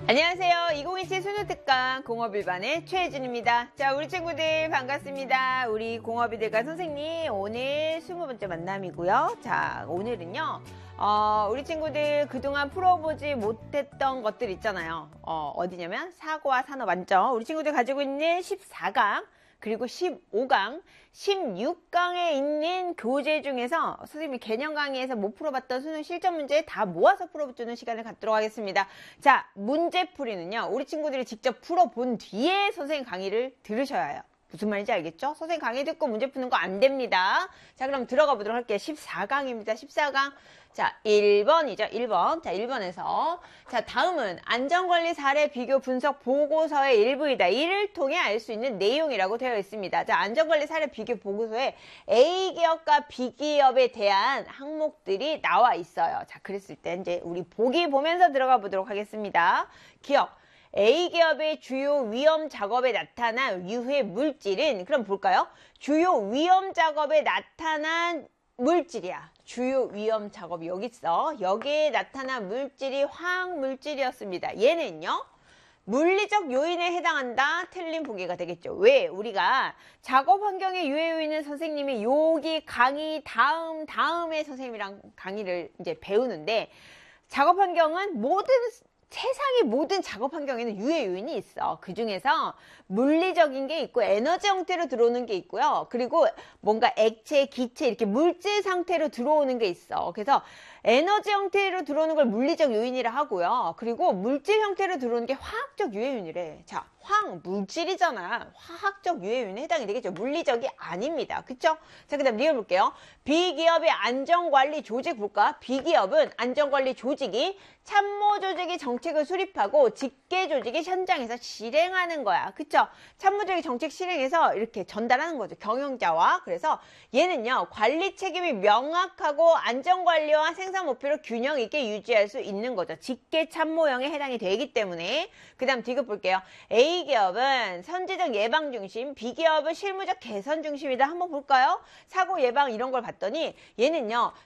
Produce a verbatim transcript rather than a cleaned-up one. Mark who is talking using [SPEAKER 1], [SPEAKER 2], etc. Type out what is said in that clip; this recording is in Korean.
[SPEAKER 1] 안녕하세요. 이천이십칠 수능특강 공업일반의 최혜진입니다. 자, 우리 친구들 반갑습니다. 우리 공업이들과 선생님 오늘 스무 번째 만남이고요. 자, 오늘은요. 어, 우리 친구들 그동안 풀어보지 못했던 것들 있잖아요. 어, 어디냐면 사고와 산업 완전. 우리 친구들 가지고 있는 십사 강 그리고 십오 강, 십육 강에 있는 교재 중에서 선생님이 개념 강의에서 못 풀어봤던 수능 실전 문제 다 모아서 풀어주는 시간을 갖도록 하겠습니다. 자, 문제풀이는요. 우리 친구들이 직접 풀어본 뒤에 선생님 강의를 들으셔야 해요. 무슨 말인지 알겠죠? 선생님 강의 듣고 문제 푸는 거 안 됩니다. 자, 그럼 들어가 보도록 할게요. 십사 강입니다. 십사 강. 자, 일 번이죠. 일 번. 자, 일 번에서. 자, 다음은 안전관리 사례 비교 분석 보고서의 일부이다. 이를 통해 알 수 있는 내용이라고 되어 있습니다. 자, 안전관리 사례 비교 보고서에 A기업과 B기업에 대한 항목들이 나와 있어요. 자, 그랬을 때 이제 우리 보기 보면서 들어가 보도록 하겠습니다. 기업. A기업의 주요 위험 작업에 나타난 유해 물질은, 그럼 볼까요? 주요 위험 작업에 나타난 물질이야. 주요 위험 작업이 여기 있어. 여기에 나타난 물질이 화학 물질이었습니다. 얘는요, 물리적 요인에 해당한다. 틀린 보기가 되겠죠. 왜? 우리가 작업 환경의 유해 요인은 선생님이 여기 강의 다음 다음에 선생님이랑 강의를 이제 배우는데, 작업 환경은 모든 세상의 모든 작업 환경에는 유해 요인이 있어. 그 중에서 물리적인 게 있고 에너지 형태로 들어오는 게 있고요. 그리고 뭔가 액체, 기체 이렇게 물질 상태로 들어오는 게 있어. 그래서 에너지 형태로 들어오는 걸 물리적 요인이라 하고요. 그리고 물질 형태로 들어오는 게 화학적 유해 요인이래. 자, 화학 물질이잖아. 화학적 유해 요인에 해당이 되겠죠. 물리적이 아닙니다. 그쵸? 자, 그 다음 리얼 볼게요. B기업의 안전관리 조직 볼까? B기업은 안전관리 조직이 참모 조직이 정책을 수립하고 직계 조직이 현장에서 실행하는 거야. 그쵸? 참모 조직이 정책 실행해서 이렇게 전달하는 거죠. 경영자와. 그래서 얘는요, 관리 책임이 명확하고 안전관리와 생산 목표를 균형 있게 유지할 수 있는 거죠. 직계 참모형에 해당이 되기 때문에. 그 다음 디귿 볼게요. A기업은 선제적 예방 중심, B기업은 실무적 개선 중심이다. 한번 볼까요? 사고 예방 이런 걸 봤더니 얘는요,